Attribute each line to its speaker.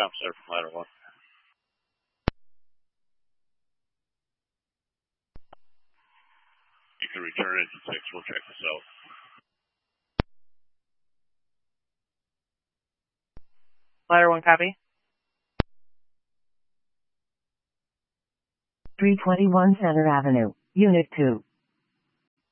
Speaker 1: Tom Center from ladder 1. You can return engine 6. We'll check this out.
Speaker 2: Ladder 1, copy.
Speaker 3: 321 Center Avenue, Unit 2.